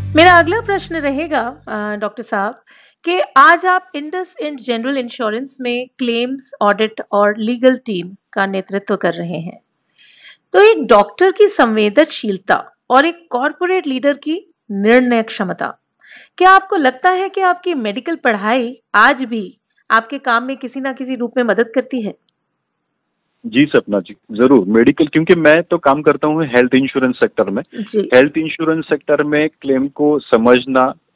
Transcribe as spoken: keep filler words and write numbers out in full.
मेरा अगला प्रश्न रहेगा अ, डॉक्टर साहब कि आज आप इंडस इंड जनरल इंश्योरेंस में क्लेम्स, ऑडिट और लीगल टीम का नेतृत्व कर रहे हैं। तो एक डॉक्टर की संवेदनशीलता और एक कॉर्पोरेट लीडर की निर्णय क्षमता, क्या आपको लगता है कि आपकी मेडिकल पढ़ाई आज भी आपके काम में किसी ना किसी रूप में मदद करती है? जी सपना जी, जरूर। मेडिकल, क्योंकि मैं तो काम करता हूँ हेल्थ इंश्योरेंस सेक्टर में। जी। हेल्थ इंश्योरेंस सेक्टर में क्लेम को समझना,